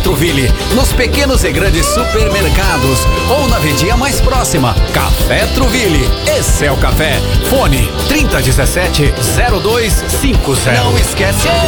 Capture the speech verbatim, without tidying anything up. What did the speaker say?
Truville, nos pequenos e grandes supermercados ou na vendinha mais próxima. Café Truville, esse é o café. Fone trinta dezessete zero dois cinquenta. Não esquece